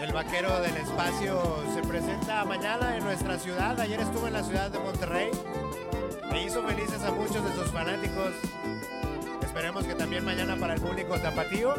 El vaquero del espacio se presenta mañana en nuestra ciudad. Ayer estuvo en la ciudad de Monterrey. E hizo felices a muchos de sus fanáticos. Esperemos que también mañana para el público tapatío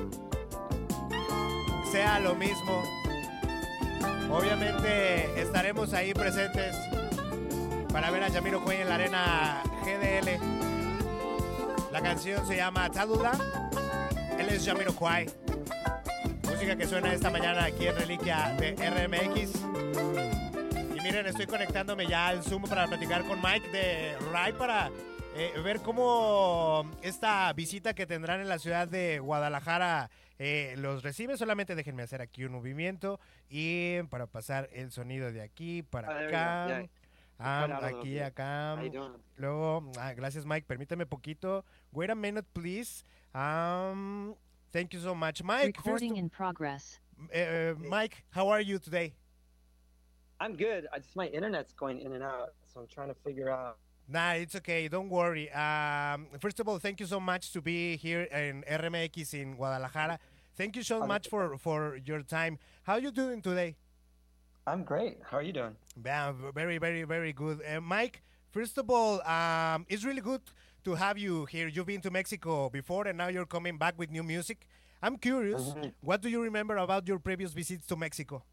sea lo mismo. Obviamente estaremos ahí presentes para ver a Jamiroquai en la arena GDL. La canción se llama Talula. Él es Jamiroquai. Música que suena esta mañana aquí en Reliquia de RMX. Y miren, estoy conectándome ya al Zoom para platicar con Mike de RAI para ver cómo esta visita que tendrán en la ciudad de Guadalajara los recibe. Solamente déjenme hacer aquí un movimiento y para pasar el sonido de aquí para acá. Aquí, acá. Luego, gracias, Mike. Permíteme poquito. Wait a minute, please. Thank you so much, Mike. Recording in progress. Mike, how are you today? I'm good. Just my internet's going in and out, so I'm trying to figure out. Nah, it's okay. Don't worry. First of all, thank you so much to be here in RMX in Guadalajara. Thank you so much for your time. How are you doing today? I'm great. How are you doing? Yeah, very, very, very good. Mike, first of all, it's really good to have you here. You've been to Mexico before, and now you're coming back with new music. I'm curious, what do you remember about your previous visits to Mexico?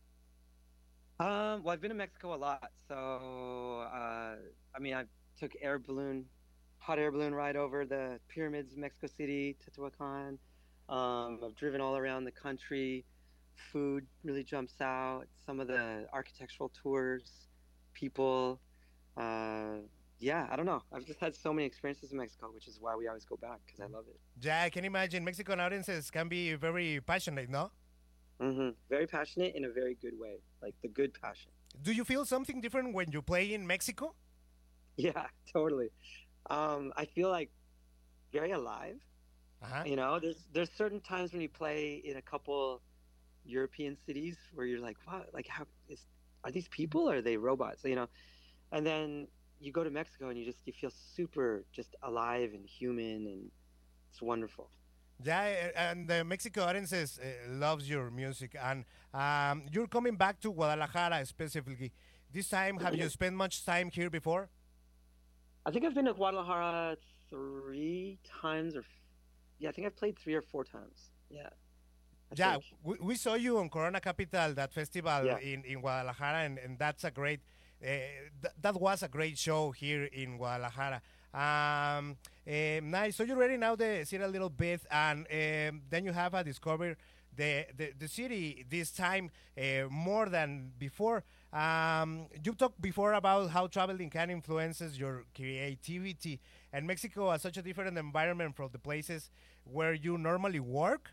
Well, I've been to Mexico a lot. So, I mean, I took hot air balloon ride over the pyramids of Mexico City, Teotihuacan. I've driven all around the country. Food really jumps out. Some of the architectural tours, people. Yeah, I don't know. I've just had so many experiences in Mexico, which is why we always go back, because I love it. Yeah, I can imagine Mexican audiences can be very passionate, no? Very passionate in a very good way, like the good passion. Do you feel something different when you play in Mexico? Yeah, totally. I feel like very alive. You know, there's certain times when you play in a couple European cities where you're like, wow, like are these people or are they robots? You know, and then you go to Mexico and you feel super just alive and human, and it's wonderful. Yeah, and the Mexico audiences loves your music, and you're coming back to Guadalajara specifically. This time, have you spent much time here before? I think I've been to Guadalajara 3 times, I think I've played 3 or 4 times. Yeah. Yeah, we saw you on Corona Capital, that festival in Guadalajara, and that's a great. That was a great show here in Guadalajara. Nice. So you're ready now to see a little bit, and then you have discovered the city this time more than before. You talked before about how traveling can influences your creativity, and Mexico has such a different environment from the places where you normally work.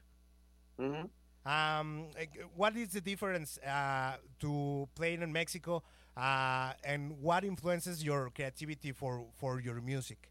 What is the difference to playing in Mexico, and what influences your creativity for your music?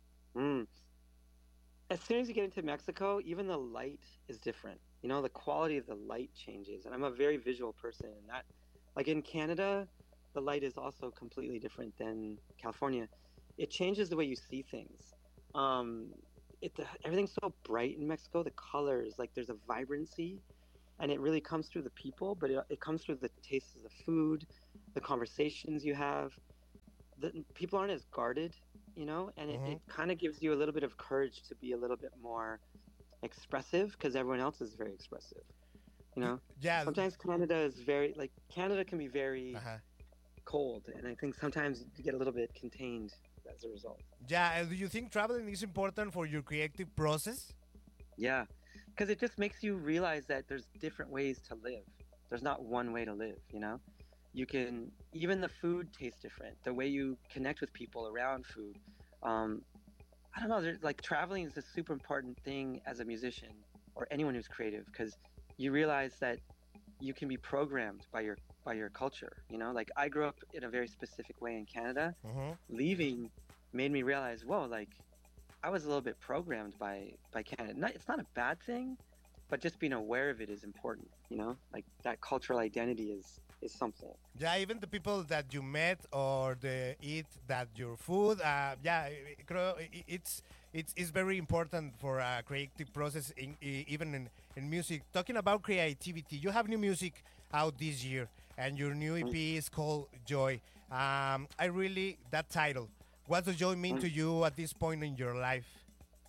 As soon as you get into Mexico, even the light is different. You know, the quality of the light changes, and I'm a very visual person, and that, like in Canada, the light is also completely different than California. It changes the way you see things. Everything's so bright in Mexico. The colors, like there's a vibrancy, and it really comes through the people, but it comes through the tastes of the food, the conversations you have. People aren't as guarded, you know, and it kind of gives you a little bit of courage to be a little bit more expressive, because everyone else is very expressive, you know. Yeah. Sometimes Canada can be very cold, and I think sometimes you get a little bit contained as a result. Yeah, do you think traveling is important for your creative process? Yeah, because it just makes you realize that there's different ways to live. There's not one way to live, you know? Even the food tastes different. The way you connect with people around food. I don't know, traveling is a super important thing as a musician or anyone who's creative, because you realize that you can be programmed by your culture, you know? Like, I grew up in a very specific way in Canada. Leaving made me realize, whoa, like, I was a little bit programmed by Canada. It's not a bad thing, but just being aware of it is important, you know? Like, that cultural identity is something. Yeah, even the people that you met or your food, it's very important for a creative process, even in music. Talking about creativity, you have new music out this year, and your new EP is called Joy. I really that title. What does joy mean to you at this point in your life?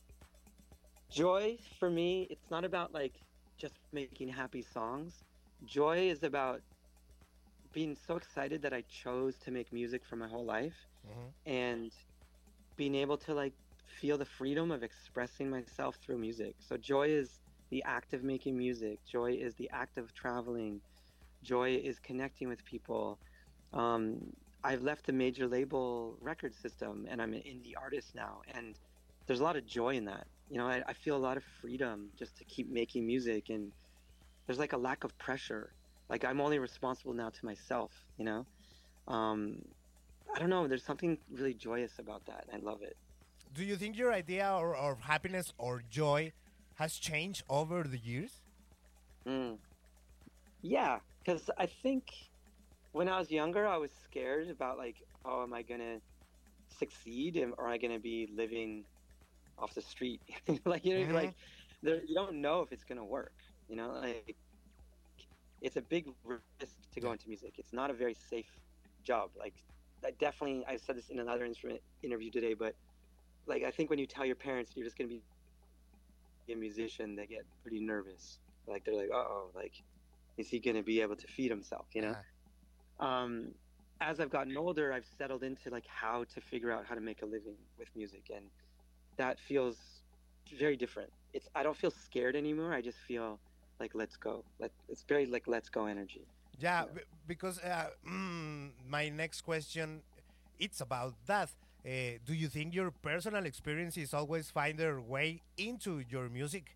Joy for me, it's not about like just making happy songs. Joy is about being so excited that I chose to make music for my whole life Hmm. and being able to like feel the freedom of expressing myself through music. So joy is the act of making music. Joy is the act of traveling. Joy is connecting with people. Um, I've left a major label record system and I'm an indie artist now. And there's a lot of joy in that. You know, I feel a lot of freedom just to keep making music. And there's like a lack of pressure. Like I'm only responsible now to myself, you know? Um, I don't know. There's something really joyous about that. I love it. Do you think your idea or happiness or joy has changed over the years? Mm. Yeah, because I think when I was younger, I was scared about like, oh, am I gonna succeed, or am I gonna be living off the street? Like Hmm. like there, you don't know if it's gonna work. You know, like it's a big risk to go Yeah. into music. It's not a very safe job. Like, I definitely, I said this in another interview today, but like I think when you tell your parents you're just gonna be a musician, they get pretty nervous. Like they're like, oh, like is he gonna be able to feed himself? You know. Uh-huh. um, as I've gotten older, I've settled into like how to figure out how to make a living with music, and that feels very different. It's I don't feel scared anymore. I just feel like let's go. Like it's very like let's go energy. Yeah, You know. because my next question it's about that. Do you think your personal experiences always find their way into your music?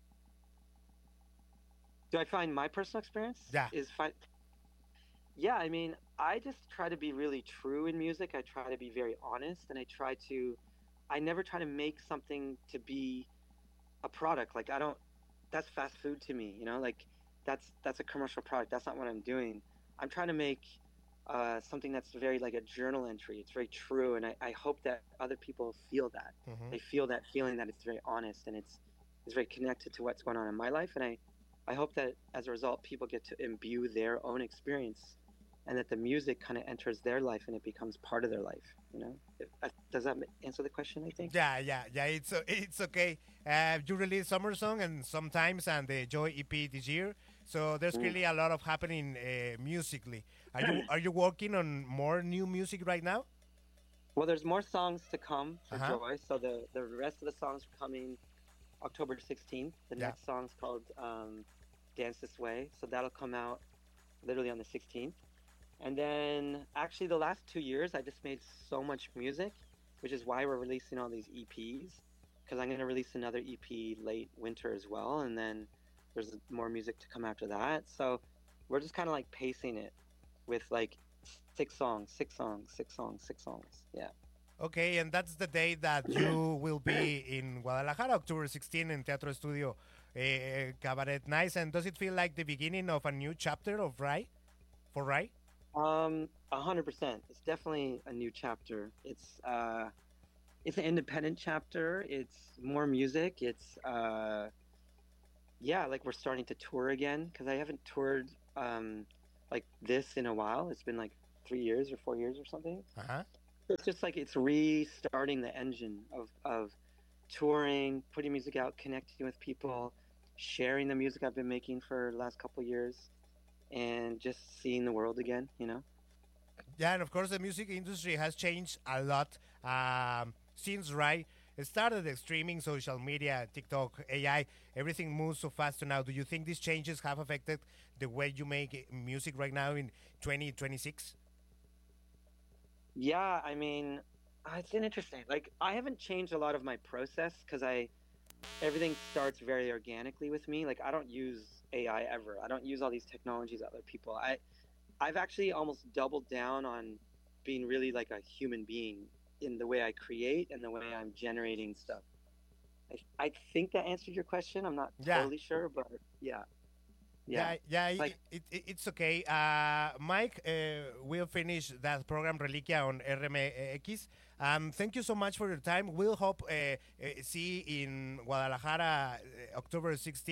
Do I find my personal experience Yeah. is fine? Yeah, I mean, I just try to be really true in music. I try to be very honest, and I never try to make something to be a product. Like I don't that's fast food to me, you know, like that's a commercial product. That's not what I'm doing. I'm trying to make something that's very like a journal entry. It's very true, and I hope that other people feel that. Hmm. They feel that feeling that it's very honest and it's very connected to what's going on in my life, and I hope that as a result people get to imbue their own experience and that the music kind of enters their life and it becomes part of their life, you know. Does that answer the question, I think? Yeah, yeah, yeah. It's okay. You release summer song and sometimes and the Joy EP this year. So there's Mm. really a lot of happening musically. Are you working on more new music right now? Well, there's more songs to come Uh for huh. Joy. So the rest of the songs are coming October 16th. The Yeah. next song's called Dance This Way. So that'll come out literally on the 16th. And then actually the last 2 years, I just made so much music, which is why we're releasing all these EPs. Because I'm going to release another EP late winter as well. And then there's more music to come after that. So we're just kind of like pacing it with like 6 songs, 6 songs, 6 songs, 6 songs. Yeah. Okay, and that's the day that you will be in Guadalajara, October 16 in Teatro Estudio Cabaret. Nice. And does it feel like the beginning of a new chapter of Rai? For Rai? 100%. It's definitely a new chapter. It's an independent chapter. It's more music. It's yeah, like we're starting to tour again because I haven't toured like this in a while. It's been like 3 years or 4 years or something. Uh huh. It's just like it's restarting the engine of touring, putting music out, connecting with people, sharing the music I've been making for the last couple of years, and just seeing the world again. You know. Yeah, and of course the music industry has changed a lot since Rai started the streaming, social media, TikTok, AI. Everything moves so fast now. Do you think these changes have affected the way you make music right now in 2026? Yeah, I mean, it's an interesting. Like, I haven't changed a lot of my process because I everything starts very organically with me. Like, I don't use AI ever. I don't use all these technologies that other people. I've actually almost doubled down on being really like a human being in the way I create and the way I'm generating stuff. I think that answered your question. I'm not Yeah, totally sure, but yeah, yeah. yeah, yeah. Like, It's okay. Mike, we'll finish that program Reliquia on RMX. Thank you so much for your time. We'll hope see in Guadalajara October 16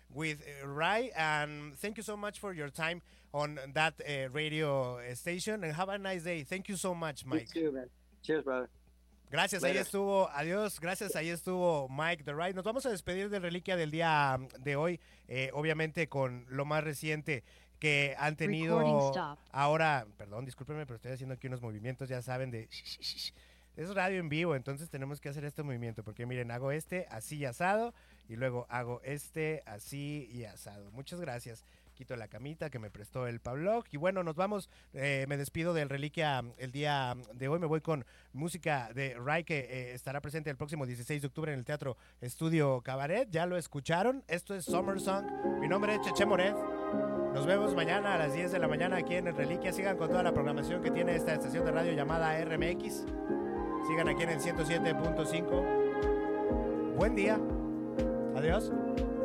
with Rai, and thank you so much for your time on that radio station, and have a nice day. Thank you so much, Mike. You too, man. Cheers, brother. Gracias, Later. ahí estuvo, adiós, gracias, ahí estuvo Mike The Right. Nos vamos a despedir de Reliquia del día de hoy, obviamente con lo más reciente que han tenido ahora, perdón, discúlpenme, pero estoy haciendo aquí unos movimientos, ya saben, es radio en vivo, entonces tenemos que hacer este movimiento, porque miren, hago este así y asado, y luego hago este así y asado. Muchas gracias. Quito la camita que me prestó el Pablo. Y bueno, nos vamos, me despido del Reliquia el día de hoy, me voy con música de Rai, que estará presente el próximo 16 de octubre en el Teatro Estudio Cabaret. Ya lo escucharon, esto es Summer Song. Mi nombre es Cheche Moret. Nos vemos mañana a las 10 de la mañana aquí en el Reliquia. Sigan con toda la programación que tiene esta estación de radio llamada RMX. Sigan aquí en el 107.5. Buen día. Adiós.